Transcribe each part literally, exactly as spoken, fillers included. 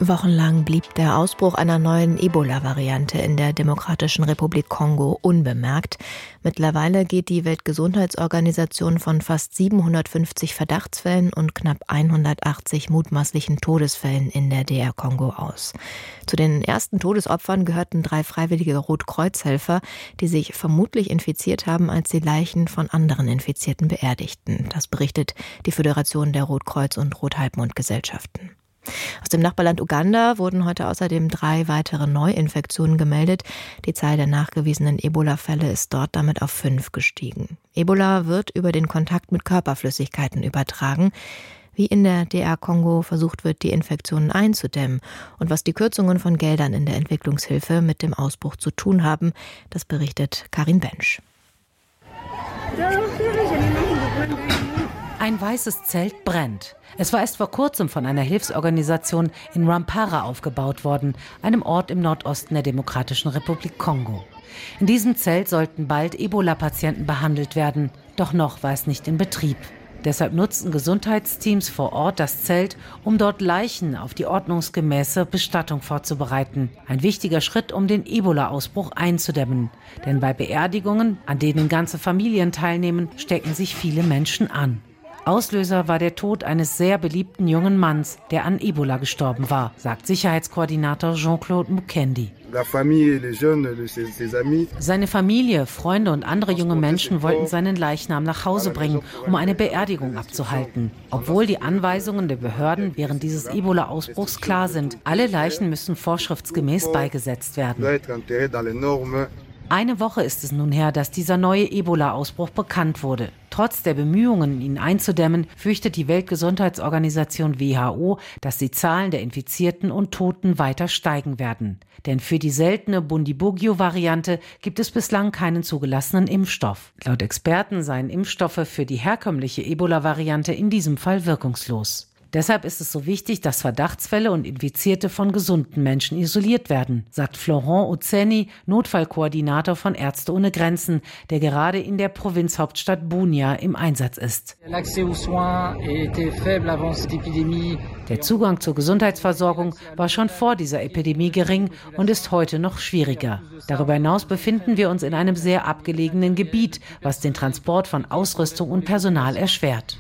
Wochenlang blieb der Ausbruch einer neuen Ebola-Variante in der Demokratischen Republik Kongo unbemerkt. Mittlerweile geht die Weltgesundheitsorganisation von fast siebenhundertfünfzig Verdachtsfällen und knapp hundertachtzig mutmaßlichen Todesfällen in der D R Kongo aus. Zu den ersten Todesopfern gehörten drei freiwillige Rotkreuzhelfer, die sich vermutlich infiziert haben, als sie Leichen von anderen Infizierten beerdigten. Das berichtet die Föderation der Rotkreuz- und Rothalbmond-Gesellschaften. Aus dem Nachbarland Uganda wurden heute außerdem drei weitere Neuinfektionen gemeldet. Die Zahl der nachgewiesenen Ebola-Fälle ist dort damit auf fünf gestiegen. Ebola wird über den Kontakt mit Körperflüssigkeiten übertragen. Wie in der D R Kongo versucht wird, die Infektionen einzudämmen und was die Kürzungen von Geldern in der Entwicklungshilfe mit dem Ausbruch zu tun haben, das berichtet Karin Bensch. Ein weißes Zelt brennt. Es war erst vor kurzem von einer Hilfsorganisation in Rwampara aufgebaut worden, einem Ort im Nordosten der Demokratischen Republik Kongo. In diesem Zelt sollten bald Ebola-Patienten behandelt werden, doch noch war es nicht in Betrieb. Deshalb nutzten Gesundheitsteams vor Ort das Zelt, um dort Leichen auf die ordnungsgemäße Bestattung vorzubereiten. Ein wichtiger Schritt, um den Ebola-Ausbruch einzudämmen. Denn bei Beerdigungen, an denen ganze Familien teilnehmen, stecken sich viele Menschen an. Auslöser war der Tod eines sehr beliebten jungen Manns, der an Ebola gestorben war, sagt Sicherheitskoordinator Jean-Claude Mukendi. Seine Familie, Freunde und andere junge Menschen wollten seinen Leichnam nach Hause bringen, um eine Beerdigung abzuhalten. Obwohl die Anweisungen der Behörden während dieses Ebola-Ausbruchs klar sind, alle Leichen müssen vorschriftsgemäß beigesetzt werden. Eine Woche ist es nun her, dass dieser neue Ebola-Ausbruch bekannt wurde. Trotz der Bemühungen, ihn einzudämmen, fürchtet die Weltgesundheitsorganisation W H O, dass die Zahlen der Infizierten und Toten weiter steigen werden. Denn für die seltene Bundibugyo-Variante gibt es bislang keinen zugelassenen Impfstoff. Laut Experten seien Impfstoffe für die herkömmliche Ebola-Variante in diesem Fall wirkungslos. Deshalb ist es so wichtig, dass Verdachtsfälle und Infizierte von gesunden Menschen isoliert werden, sagt Florent Ozzeni, Notfallkoordinator von Ärzte ohne Grenzen, der gerade in der Provinzhauptstadt Bunia im Einsatz ist. Der Zugang zur Gesundheitsversorgung war schon vor dieser Epidemie gering und ist heute noch schwieriger. Darüber hinaus befinden wir uns in einem sehr abgelegenen Gebiet, was den Transport von Ausrüstung und Personal erschwert.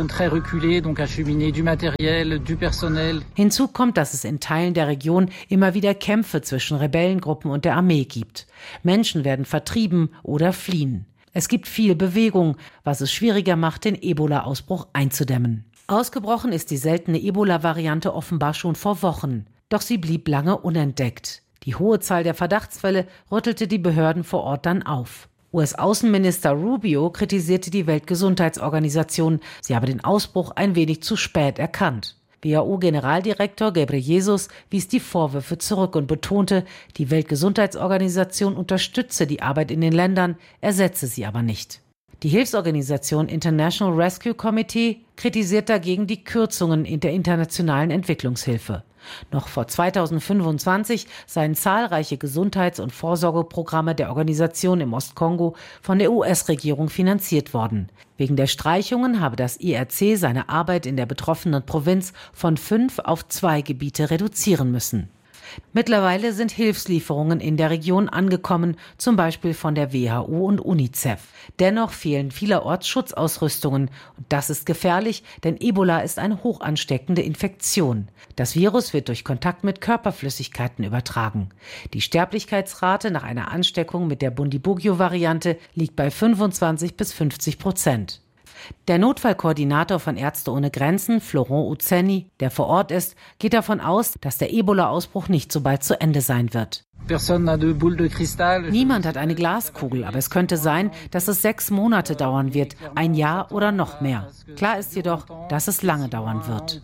Hinzu kommt, dass es in Teilen der Region immer wieder Kämpfe zwischen Rebellengruppen und der Armee gibt. Menschen werden vertrieben oder fliehen. Es gibt viel Bewegung, was es schwieriger macht, den Ebola-Ausbruch einzudämmen. Ausgebrochen ist die seltene Ebola-Variante offenbar schon vor Wochen. Doch sie blieb lange unentdeckt. Die hohe Zahl der Verdachtsfälle rüttelte die Behörden vor Ort dann auf. U S-Außenminister Rubio kritisierte die Weltgesundheitsorganisation. Sie habe den Ausbruch ein wenig zu spät erkannt. W H O-Generaldirektor Ghebreyesus wies die Vorwürfe zurück und betonte, die Weltgesundheitsorganisation unterstütze die Arbeit in den Ländern, ersetze sie aber nicht. Die Hilfsorganisation International Rescue Committee kritisiert dagegen die Kürzungen in der internationalen Entwicklungshilfe. Noch vor zweitausendfünfundzwanzig seien zahlreiche Gesundheits- und Vorsorgeprogramme der Organisation im Ostkongo von der U S-Regierung finanziert worden. Wegen der Streichungen habe das I R C seine Arbeit in der betroffenen Provinz von fünf auf zwei Gebiete reduzieren müssen. Mittlerweile sind Hilfslieferungen in der Region angekommen, zum Beispiel von der W H O und UNICEF. Dennoch fehlen vielerorts Schutzausrüstungen. Und das ist gefährlich, denn Ebola ist eine hoch ansteckende Infektion. Das Virus wird durch Kontakt mit Körperflüssigkeiten übertragen. Die Sterblichkeitsrate nach einer Ansteckung mit der Bundibugyo-Variante liegt bei fünfundzwanzig bis fünfzig Prozent. Der Notfallkoordinator von Ärzte ohne Grenzen, Florent Ozzeni, der vor Ort ist, geht davon aus, dass der Ebola-Ausbruch nicht so bald zu Ende sein wird. Niemand hat eine Glaskugel, aber es könnte sein, dass es sechs Monate dauern wird, ein Jahr oder noch mehr. Klar ist jedoch, dass es lange dauern wird.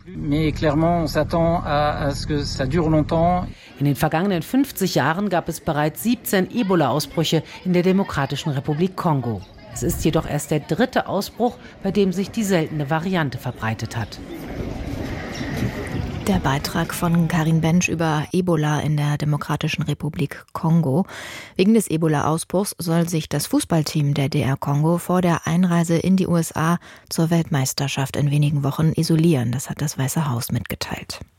In den vergangenen fünfzig Jahren gab es bereits siebzehn Ebola-Ausbrüche in der Demokratischen Republik Kongo. Es ist jedoch erst der dritte Ausbruch, bei dem sich die seltene Variante verbreitet hat. Der Beitrag von Karin Bensch über Ebola in der Demokratischen Republik Kongo. Wegen des Ebola-Ausbruchs soll sich das Fußballteam der D R Kongo vor der Einreise in die U S A zur Weltmeisterschaft in wenigen Wochen isolieren. Das hat das Weiße Haus mitgeteilt.